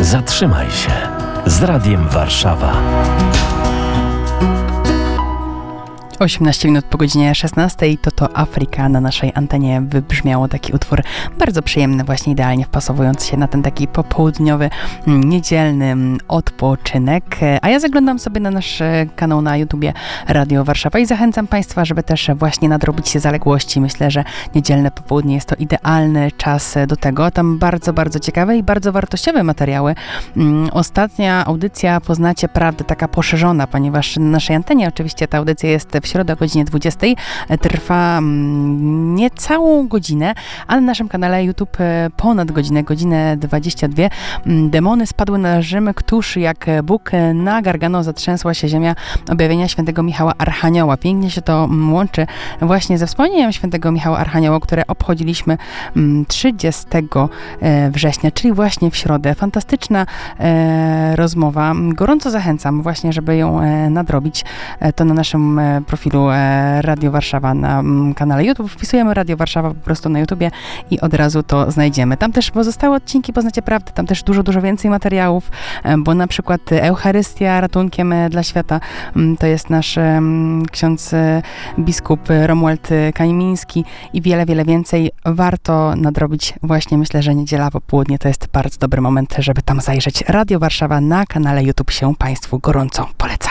Zatrzymaj się z Radiem Warszawa. 18 minut po godzinie 16 to Afryka na naszej antenie wybrzmiało taki utwór bardzo przyjemny, właśnie idealnie wpasowując się na ten taki popołudniowy, niedzielny odpoczynek. A ja zaglądam sobie na nasz kanał na YouTubie Radio Warszawa i zachęcam Państwa, żeby też właśnie nadrobić się zaległości. Myślę, że niedzielne popołudnie jest to idealny czas do tego. Tam bardzo, bardzo ciekawe i bardzo wartościowe materiały. Ostatnia audycja Poznacie Prawdę, taka poszerzona, ponieważ na naszej antenie oczywiście ta audycja jest w środę o godzinie 20. Trwa niecałą godzinę, a na naszym kanale YouTube ponad godzinę 22. Demony spadły na Rzym, któż jak Bóg na Gargano zatrzęsła się ziemia, objawienia świętego Michała Archanioła. Pięknie się to łączy właśnie ze wspomnieniem świętego Michała Archanioła, które obchodziliśmy 30 września, czyli właśnie w środę. Fantastyczna rozmowa. Gorąco zachęcam właśnie, żeby ją nadrobić. To na naszym profilu Radio Warszawa na kanale YouTube. Wpisujemy Radio Warszawa po prostu na YouTubie i od razu to znajdziemy. Tam też pozostałe odcinki Poznacie Prawdę, tam też dużo więcej materiałów, bo na przykład Eucharystia ratunkiem dla świata to jest nasz ksiądz biskup Romuald Kamiński i wiele więcej. Warto nadrobić właśnie, myślę, że niedziela popołudnie to jest bardzo dobry moment, żeby tam zajrzeć. Radio Warszawa na kanale YouTube się Państwu gorąco polecam.